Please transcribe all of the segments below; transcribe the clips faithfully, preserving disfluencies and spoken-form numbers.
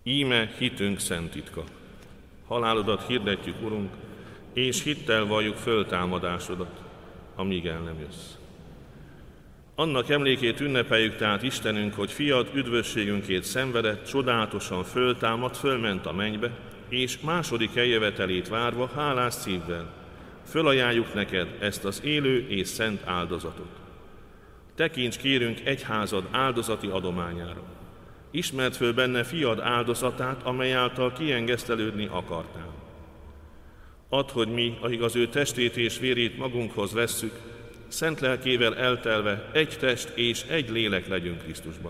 Íme hitünk szent titka. Halálodat hirdetjük, Urunk, és hittel valljuk föltámadásodat, amíg el nem jössz. Annak emlékét ünnepeljük tehát, Istenünk, hogy fiad üdvösségünkért szenvedett, csodálatosan föltámadt, fölment a mennybe, és második eljövetelét várva hálás szívvel fölajánljuk neked ezt az élő és szent áldozatot. Tekints, kérünk, egyházad áldozati adományára. Ismerd föl benne fiad áldozatát, amely által kiengesztelődni akartál. Add, hogy mi, akik az ő testét és vérét magunkhoz vesszük, szent lelkével eltelve egy test és egy lélek legyünk Krisztusban.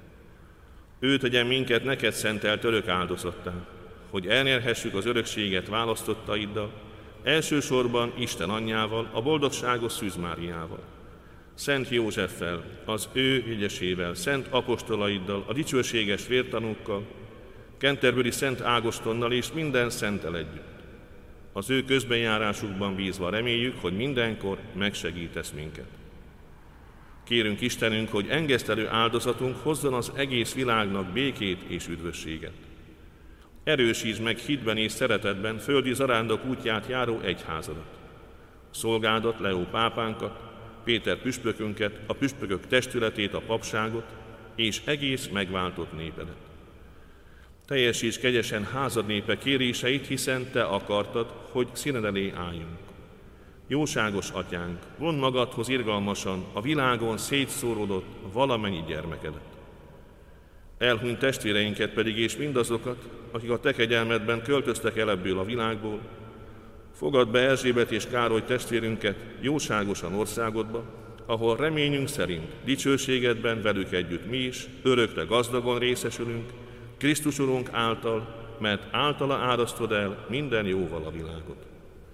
Ő tegyen minket neked szentelt örök áldozattá, hogy elnyerhessük az örökséget választottaiddal, elsősorban Isten anyjával, a boldogságos Szűz Máriával, Szent Józseffel, az ő jegyesével, szent apostolaiddal, a dicsőséges vértanúkkal, Canterbury Szent Ágostonnal és minden szenttel együtt. Az ő közbenjárásukban bízva reméljük, hogy mindenkor megsegítesz minket. Kérünk Istenünk, hogy engesztelő áldozatunk hozzon az egész világnak békét és üdvösséget. Erősítsd meg hitben és szeretetben földi zarándok útját járó egyházadat. Szolgádat, Leó pápánkat, Péter püspökünket, a püspökök testületét, a papságot és egész megváltott népedet. Teljesíts kegyesen házad népe kéréseit, hiszen te akartad, hogy színed elé álljunk. Jóságos atyánk, vondd magadhoz irgalmasan a világon szétszóródott valamennyi gyermekedet. Elhunyt testvéreinket pedig és mindazokat, akik a te kegyelmedben költöztek el ebből a világból, fogadd be Erzsébet és Károly testvérünket jóságosan országodba, ahol reményünk szerint dicsőségedben velük együtt mi is örökre gazdagon részesülünk, Krisztus Urunk által, mert általa árasztod el minden jóval a világot.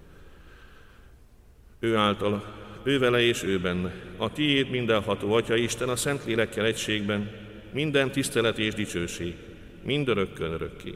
Ő általa, ő vele és ő benne, a tiéd mindenható Atya Isten a Szentlélekkel egységben, minden tisztelet és dicsőség, mindörökkön örökké.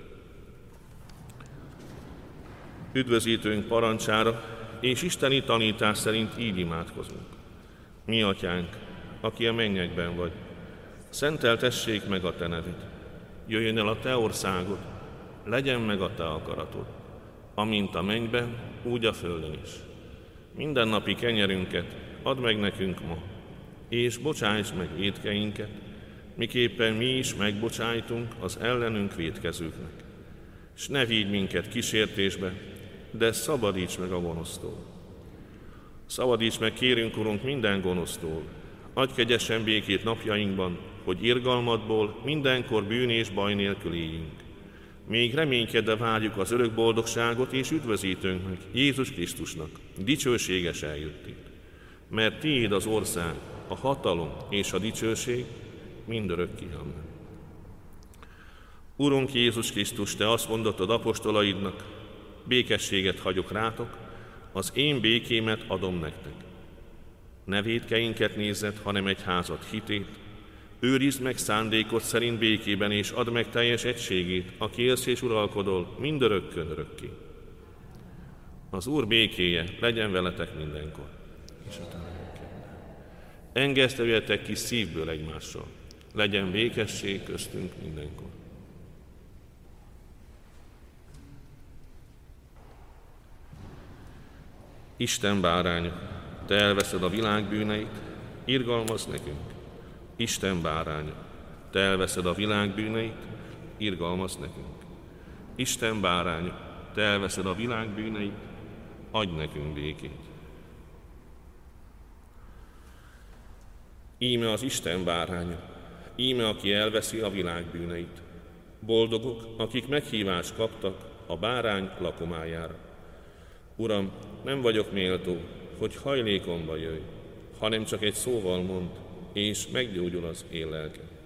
Üdvözítőnk parancsára és isteni tanítás szerint így imádkozunk. Mi atyánk, aki a mennyekben vagy, szenteltessék meg a te neved. Jöjjön el a te országod, legyen meg a te akaratod, amint a mennyben, úgy a földön is. Mindennapi kenyerünket add meg nekünk ma, és bocsájts meg vétkeinket, miképpen mi is megbocsájtunk az ellenünk vétkezőknek. S ne vigy minket kísértésbe, de szabadíts meg a gonosztól. Szabadíts meg, kérünk, Urunk, minden gonosztól. Adj kegyesen békét napjainkban, hogy irgalmadból mindenkor bűn és baj nélkül éljünk. Még reménykedve várjuk az örök boldogságot és üdvözítőnknek, Jézus Krisztusnak, dicsőséges eljöttét. Mert tiéd az ország, a hatalom és a dicsőség mindörökké. Amen. Urunk Jézus Krisztus, te azt mondottad apostolaidnak, békességet hagyok rátok, az én békémet adom nektek. Ne vétkeinket nézzed, hanem egyházad hitét, őrizd meg szándékod szerint békében, és add meg teljes egységét, aki élsz és uralkodol mindörökkön örökké. Az Úr békéje legyen veletek mindenkor. És a te engeszteljetek ki szívből egymással, legyen békesség köztünk mindenkor. Isten báránya, te elveszed a világ bűneit, irgalmazz nekünk. Isten báránya, te elveszed a világ bűneit, irgalmazz nekünk. Isten báránya, te elveszed a világ bűneit, adj nekünk békét. Íme az Isten báránya, íme aki elveszi a világ bűneit. Boldogok, akik meghívást kaptak a bárány lakomájára. Uram, nem vagyok méltó, hogy hajlékomba jöjj, hanem csak egy szóval mondd, és meggyógyul az én lelkem.